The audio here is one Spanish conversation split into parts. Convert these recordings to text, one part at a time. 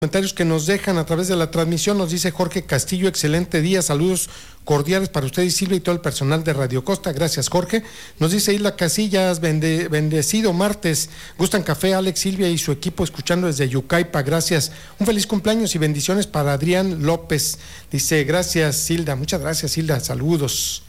Comentarios que nos dejan a través de la transmisión. Nos dice Jorge Castillo: excelente día, saludos cordiales para usted y Silvia y todo el personal de Radio Costa. Gracias, Jorge. Nos dice Isla Casillas: bendecido martes, gustan café, Alex, Silvia y su equipo escuchando desde Yucaipa, gracias. Un feliz cumpleaños y bendiciones para Adrián López. Dice gracias, Hilda. Muchas gracias, Hilda, saludos.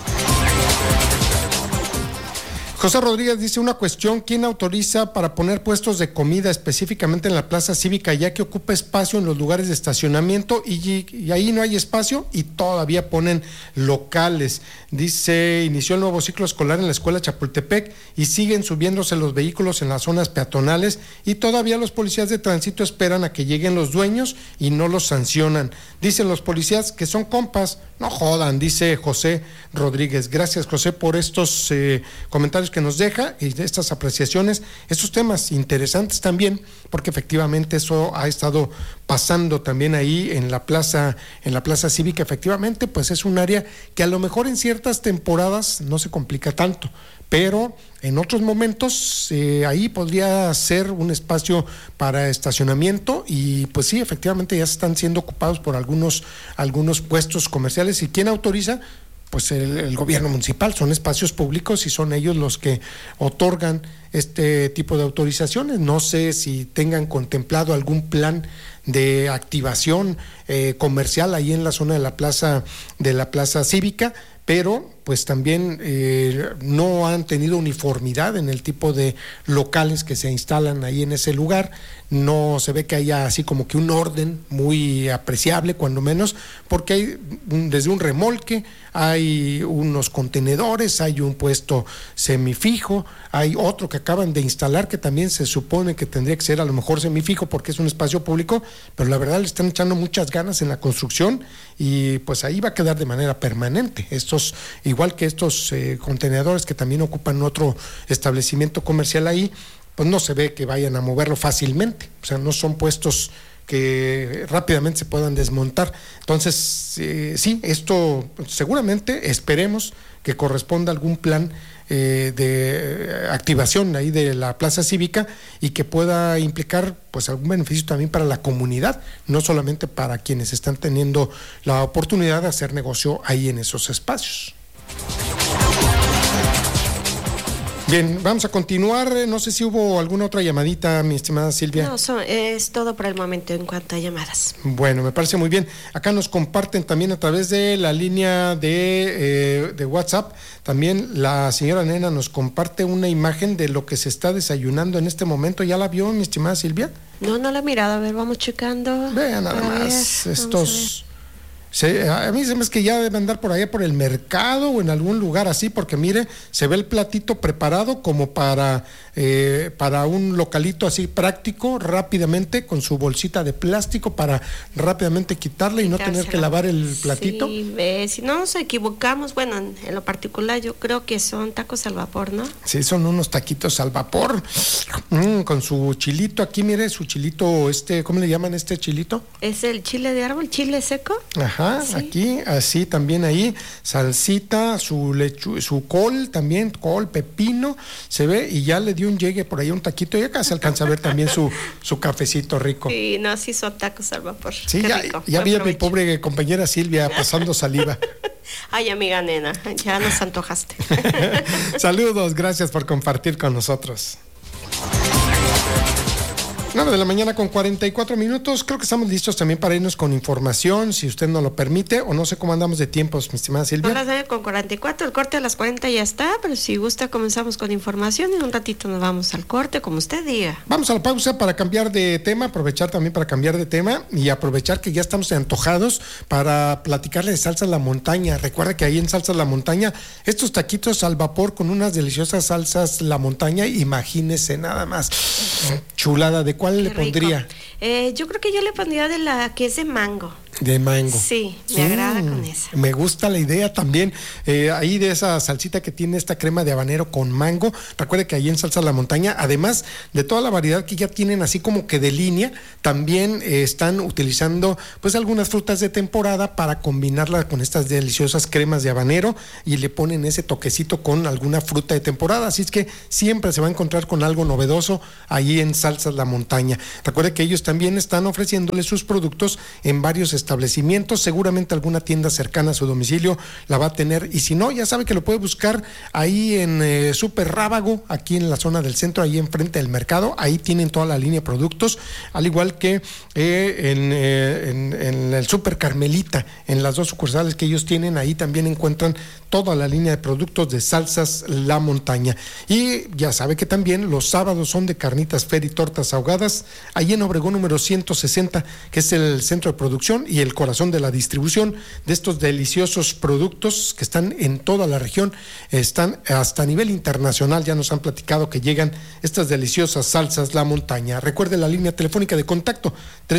José Rodríguez dice una cuestión: ¿quién autoriza para poner puestos de comida específicamente en la plaza cívica, ya que ocupa espacio en los lugares de estacionamiento y ahí no hay espacio y todavía ponen locales? Dice, inició el nuevo ciclo escolar en la escuela Chapultepec y siguen subiéndose los vehículos en las zonas peatonales y todavía los policías de tránsito esperan a que lleguen los dueños y no los sancionan. Dicen los policías que son compas, no jodan, dice José Rodríguez. Gracias, José, por estos comentarios que nos deja y de estas apreciaciones, estos temas interesantes también, porque efectivamente eso ha estado pasando también ahí en la plaza cívica. Efectivamente, pues es un área que a lo mejor en ciertas temporadas no se complica tanto, pero en otros momentos ahí podría ser un espacio para estacionamiento y pues sí, efectivamente ya están siendo ocupados por algunos puestos comerciales. ¿Y quién autoriza? Pues el gobierno municipal. Son espacios públicos y son ellos los que otorgan este tipo de autorizaciones. No sé si tengan contemplado algún plan de activación comercial ahí en la zona de la plaza cívica, pero pues también no han tenido uniformidad en el tipo de locales que se instalan ahí en ese lugar. No se ve que haya así como que un orden muy apreciable, cuando menos, porque hay desde un remolque, hay unos contenedores, hay un puesto semifijo, hay otro que acaban de instalar que también se supone que tendría que ser a lo mejor semifijo porque es un espacio público, pero la verdad le están echando muchas ganas en la construcción y pues ahí va a quedar de manera permanente. Estos, igual que estos contenedores que también ocupan otro establecimiento comercial ahí, pues no se ve que vayan a moverlo fácilmente, o sea, no son puestos que rápidamente se puedan desmontar. Entonces, sí, esto seguramente esperemos que corresponda a algún plan de activación ahí de la plaza cívica y que pueda implicar pues algún beneficio también para la comunidad, no solamente para quienes están teniendo la oportunidad de hacer negocio ahí en esos espacios. Bien, vamos a continuar. No sé si hubo alguna otra llamadita, mi estimada Silvia. No, es todo por el momento en cuanto a llamadas. Bueno, me parece muy bien. Acá nos comparten también a través de la línea de WhatsApp. También la señora Nena nos comparte una imagen de lo que se está desayunando en este momento. ¿Ya la vio, mi estimada Silvia? No la he mirado. A ver, vamos checando. Vean nada más estos... a mí se me hace que ya debe andar por allá por el mercado o en algún lugar así, porque mire, se ve el platito preparado como para un localito así práctico, rápidamente, con su bolsita de plástico para rápidamente quitarle y no tener que lavar el platito. Sí, si no nos equivocamos, bueno, en lo particular yo creo que son tacos al vapor, ¿no? Sí, son unos taquitos al vapor, con su chilito, aquí mire, su chilito, ¿cómo le llaman este chilito? Es el chile de árbol, chile seco. Ajá. Sí. Aquí, así también ahí, salsita, su col también, col, pepino, se ve y ya le dio un llegue por ahí un taquito y acá se alcanza a ver también su cafecito rico. Sí, no, sí son tacos al vapor. Sí, ya vi a mi pobre compañera Silvia pasando saliva. Ay, amiga Nena, ya nos antojaste. Saludos, gracias por compartir con nosotros. 9:44 a.m. Creo que estamos listos también para irnos con información, si usted nos lo permite, o no sé cómo andamos de tiempos, mi estimada Silvia. Son las 9:44, el corte a las 40 ya está, pero si gusta comenzamos con información y en un ratito nos vamos al corte, como usted diga. Vamos a la pausa para cambiar de tema, aprovechar también para cambiar de tema y aprovechar que ya estamos antojados para platicarle de Salsas La Montaña. Recuerda que ahí en Salsas La Montaña, estos taquitos al vapor con unas deliciosas salsas La Montaña, imagínese nada más, chulada. ¿De cuál le pondría? Yo creo que yo le pondría de la que es de mango. De mango. Sí, me agrada con esa. Me gusta la idea también, ahí de esa salsita que tiene esta crema de habanero con mango. Recuerde que ahí en Salsas La Montaña, además de toda la variedad que ya tienen así como que de línea, también están utilizando pues algunas frutas de temporada para combinarla con estas deliciosas cremas de habanero y le ponen ese toquecito con alguna fruta de temporada. Así es que siempre se va a encontrar con algo novedoso ahí en Salsas La Montaña. Recuerde que ellos también están ofreciéndole sus productos en varios establecimientos, seguramente alguna tienda cercana a su domicilio la va a tener, y si no, ya sabe que lo puede buscar ahí en Super Rábago, aquí en la zona del centro, ahí enfrente del mercado. Ahí tienen toda la línea de productos, al igual que en el Super Carmelita, en las dos sucursales que ellos tienen, ahí también encuentran toda la línea de productos de Salsas La Montaña. Y ya sabe que también los sábados son de carnitas Fer y tortas ahogadas, ahí en Obregón número 160, que es el centro de producción y el corazón de la distribución de estos deliciosos productos que están en toda la región, están hasta a nivel internacional. Ya nos han platicado que llegan estas deliciosas salsas La Montaña. Recuerde la línea telefónica de contacto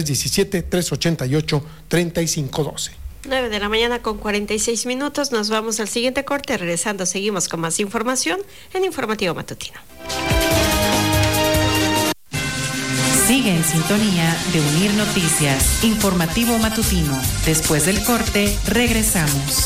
317-388-3512. 9 de la mañana con 46 minutos. Nos vamos al siguiente corte. Regresando, seguimos con más información en Informativo Matutino. Sigue en sintonía de Unir Noticias, Informativo Matutino. Después del corte, regresamos.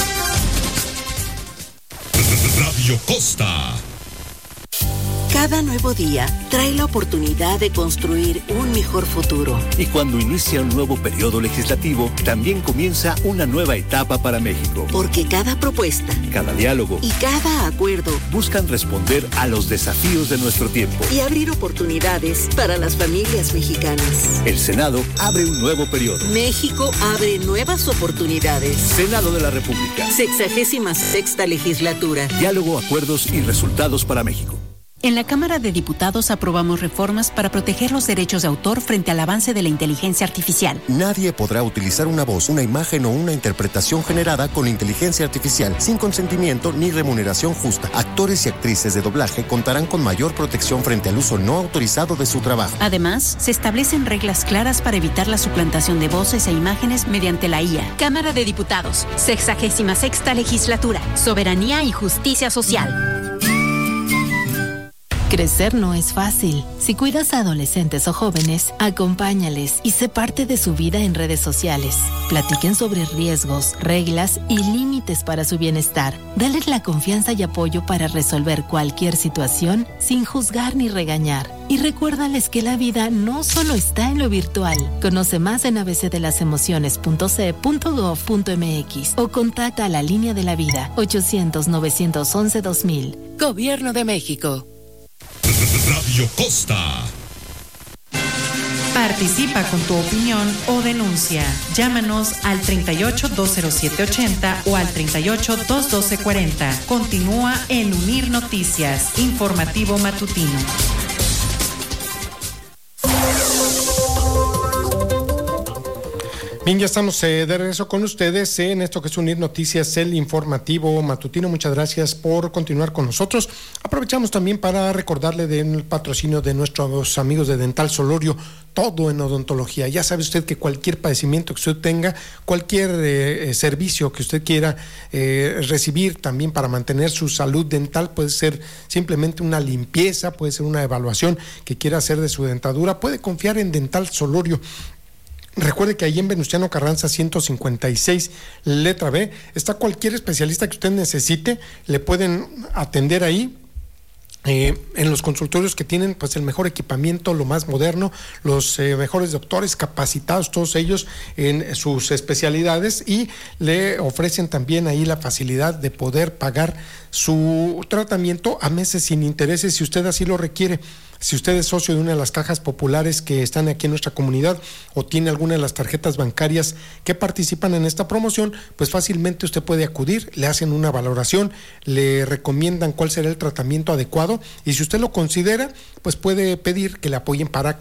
Radio Costa. Cada nuevo día trae la oportunidad de construir un mejor futuro. Y cuando inicia un nuevo periodo legislativo, también comienza una nueva etapa para México. Porque cada propuesta, cada diálogo y cada acuerdo buscan responder a los desafíos de nuestro tiempo y abrir oportunidades para las familias mexicanas. El Senado abre un nuevo periodo. México abre nuevas oportunidades. Senado de la República. 66ª legislatura. Diálogo, acuerdos y resultados para México. En la Cámara de Diputados aprobamos reformas para proteger los derechos de autor frente al avance de la inteligencia artificial. Nadie podrá utilizar una voz, una imagen o una interpretación generada con inteligencia artificial sin consentimiento ni remuneración justa. Actores y actrices de doblaje contarán con mayor protección frente al uso no autorizado de su trabajo. Además, se establecen reglas claras para evitar la suplantación de voces e imágenes mediante la IA. Cámara de Diputados, 66ª legislatura, soberanía y justicia social. Crecer no es fácil. Si cuidas a adolescentes o jóvenes, acompáñales y sé parte de su vida en redes sociales. Platiquen sobre riesgos, reglas y límites para su bienestar. Dales la confianza y apoyo para resolver cualquier situación sin juzgar ni regañar. Y recuérdales que la vida no solo está en lo virtual. Conoce más en abcdelasemociones.ce.gov.mx o contacta a la Línea de la Vida 800-911-2000. Gobierno de México. Radio Costa. Participa con tu opinión o denuncia. Llámanos al 38-207-80 o al 38-212-40. Continúa en Unir Noticias, Informativo Matutino. Bien, ya estamos de regreso con ustedes en esto que es Unir Noticias, el Informativo Matutino. Muchas gracias por continuar con nosotros. Aprovechamos también para recordarle del patrocinio de nuestros amigos de Dental Solorio, todo en odontología. Ya sabe usted que cualquier padecimiento que usted tenga, cualquier servicio que usted quiera recibir también para mantener su salud dental, puede ser simplemente una limpieza, puede ser una evaluación que quiera hacer de su dentadura, puede confiar en Dental Solorio. Recuerde que ahí en Venustiano Carranza 156, letra B, está cualquier especialista que usted necesite, le pueden atender ahí. En los consultorios que tienen pues el mejor equipamiento, lo más moderno, los mejores doctores capacitados, todos ellos en sus especialidades, y le ofrecen también ahí la facilidad de poder pagar su tratamiento a meses sin intereses si usted así lo requiere. Si usted es socio de una de las cajas populares que están aquí en nuestra comunidad o tiene alguna de las tarjetas bancarias que participan en esta promoción, pues fácilmente usted puede acudir, le hacen una valoración, le recomiendan cuál será el tratamiento adecuado y si usted lo considera, pues puede pedir que le apoyen para que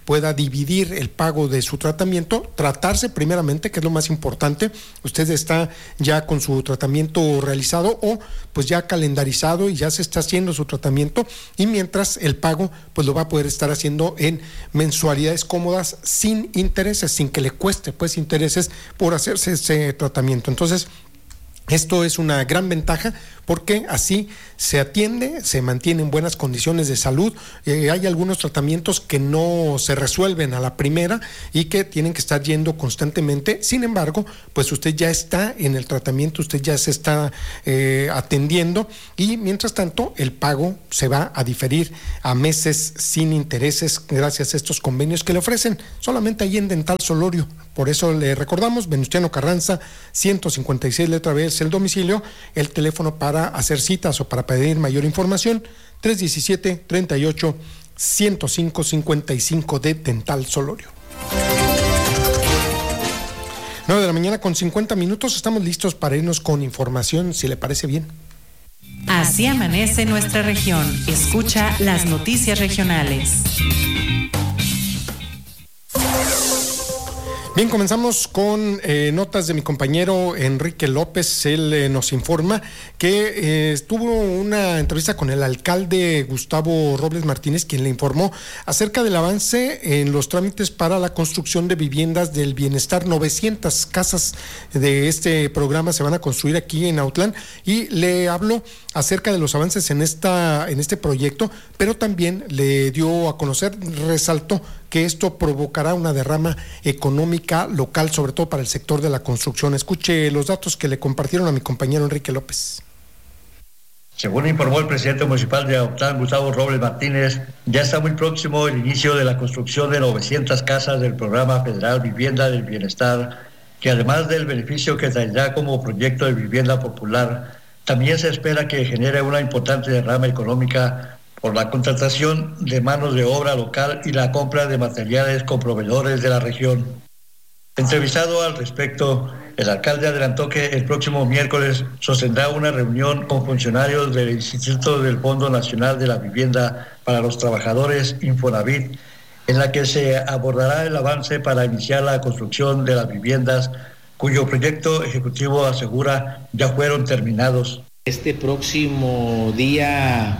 pueda dividir el pago de su tratamiento, tratarse primeramente, que es lo más importante. Usted está ya con su tratamiento realizado o pues ya calendarizado y ya se está haciendo su tratamiento, y mientras el pago pues lo va a poder estar haciendo en mensualidades cómodas, sin intereses, sin que le cueste pues intereses por hacerse ese tratamiento. Entonces, esto es una gran ventaja porque así se atiende, se mantiene en buenas condiciones de salud. Hay algunos tratamientos que no se resuelven a la primera y que tienen que estar yendo constantemente. Sin embargo, pues usted ya está en el tratamiento, usted ya se está atendiendo, y mientras tanto el pago se va a diferir a meses sin intereses gracias a estos convenios que le ofrecen solamente ahí en Dental Solorio. Por eso le recordamos, Venustiano Carranza, 156 letra B es el domicilio, el teléfono para hacer citas o para pedir mayor información, 317-38-105-55 de Dental Solorio. 9 de la mañana con 50 minutos, estamos listos para irnos con información, si le parece bien. Así amanece nuestra región. Escucha las noticias regionales. Bien, comenzamos con notas de mi compañero Enrique López. Él nos informa que tuvo una entrevista con el alcalde Gustavo Robles Martínez, quien le informó acerca del avance en los trámites para la construcción de viviendas del bienestar. 900 casas de este programa se van a construir aquí en Autlán, y le habló acerca de los avances en este proyecto, pero también le dio a conocer, resaltó que esto provocará una derrama económica local, sobre todo para el sector de la construcción. Escuche los datos que le compartieron a mi compañero Enrique López. Según informó el presidente municipal de Autlán, Gustavo Robles Martínez, ya está muy próximo el inicio de la construcción de 900 casas del programa federal Vivienda del Bienestar, que además del beneficio que traerá como proyecto de vivienda popular, también se espera que genere una importante derrama económica por la contratación de manos de obra local y la compra de materiales con proveedores de la región. Entrevistado al respecto, el alcalde adelantó que el próximo miércoles sostendrá una reunión con funcionarios del Instituto del Fondo Nacional de la Vivienda para los Trabajadores Infonavit, en la que se abordará el avance para iniciar la construcción de las viviendas, cuyo proyecto ejecutivo asegura ya fueron terminados. Este próximo día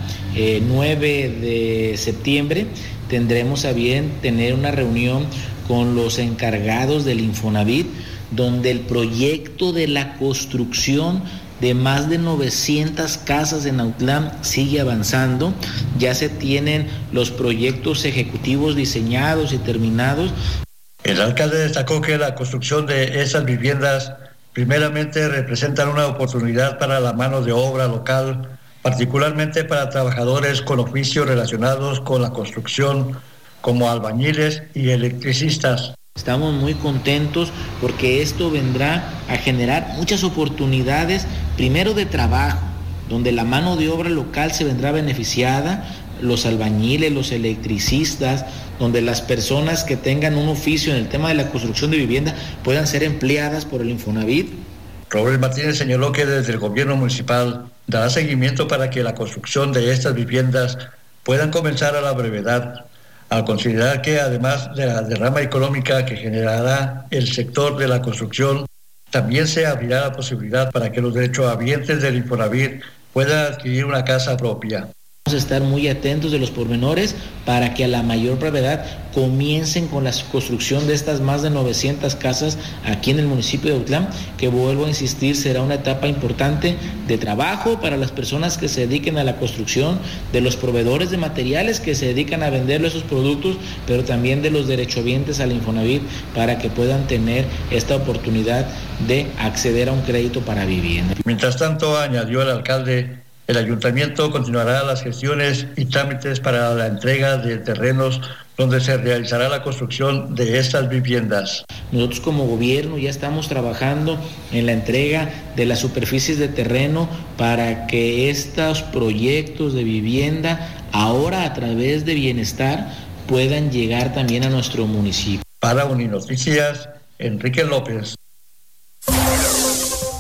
9 de septiembre tendremos a bien tener una reunión con los encargados del Infonavit, donde el proyecto de la construcción de más de 900 casas en Autlán sigue avanzando. Ya se tienen los proyectos ejecutivos diseñados y terminados. El alcalde destacó que la construcción de esas viviendas primeramente representan una oportunidad para la mano de obra local, particularmente para trabajadores con oficios relacionados con la construcción, como albañiles y electricistas. Estamos muy contentos porque esto vendrá a generar muchas oportunidades, primero de trabajo, donde la mano de obra local se vendrá beneficiada, los albañiles, los electricistas, donde las personas que tengan un oficio en el tema de la construcción de vivienda puedan ser empleadas por el Infonavit. Robles Martínez señaló que desde el gobierno municipal dará seguimiento para que la construcción de estas viviendas puedan comenzar a la brevedad, al considerar que además de la derrama económica que generará el sector de la construcción, también se abrirá la posibilidad para que los derechohabientes del Infonavit puedan adquirir una casa propia. Vamos a estar muy atentos de los pormenores para que a la mayor brevedad comiencen con la construcción de estas más de 900 casas aquí en el municipio de Autlán, que vuelvo a insistir, será una etapa importante de trabajo para las personas que se dediquen a la construcción, de los proveedores de materiales que se dedican a venderle esos productos, pero también de los derechohabientes al Infonavit para que puedan tener esta oportunidad de acceder a un crédito para vivienda. Mientras tanto, añadió el alcalde, el ayuntamiento continuará las gestiones y trámites para la entrega de terrenos donde se realizará la construcción de estas viviendas. Nosotros como gobierno ya estamos trabajando en la entrega de las superficies de terreno para que estos proyectos de vivienda, ahora a través de Bienestar, puedan llegar también a nuestro municipio. Para Uninoticias, Enrique López.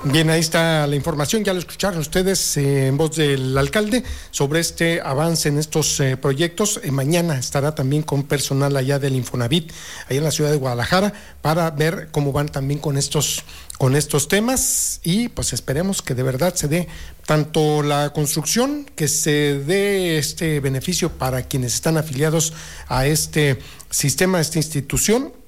Bien, ahí está la información, ya lo escucharon ustedes en voz del alcalde sobre este avance en estos proyectos. Mañana estará también con personal allá del Infonavit, allá en la ciudad de Guadalajara, para ver cómo van también con estos temas, y pues esperemos que de verdad se dé tanto la construcción, que se dé este beneficio para quienes están afiliados a este sistema, a esta institución,